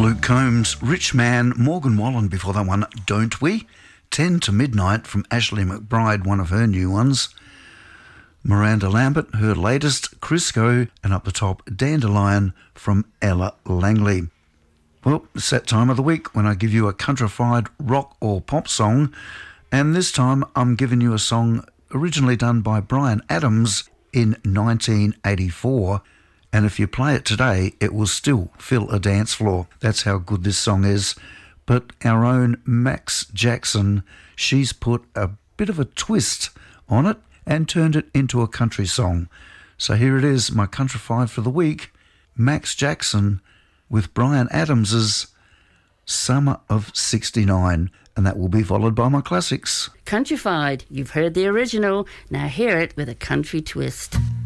Luke Combs, Rich Man, Morgan Wallen before that one, Don't We? 10 to Midnight from Ashley McBride, one of her new ones. Miranda Lambert, her latest, Crisco, and up the top, Dandelion from Ella Langley. Well, it's that time of the week when I give you a countrified rock or pop song, and this time I'm giving you a song originally done by Bryan Adams in 1984, and if you play it today, it will still fill a dance floor. That's how good this song is. But our own Max Jackson, she's put a bit of a twist on it and turned it into a country song. So here it is, my countrified for the week, Max Jackson with Bryan Adams's Summer of 69, and that will be followed by my classics. Countrified, you've heard the original, now hear it with a country twist.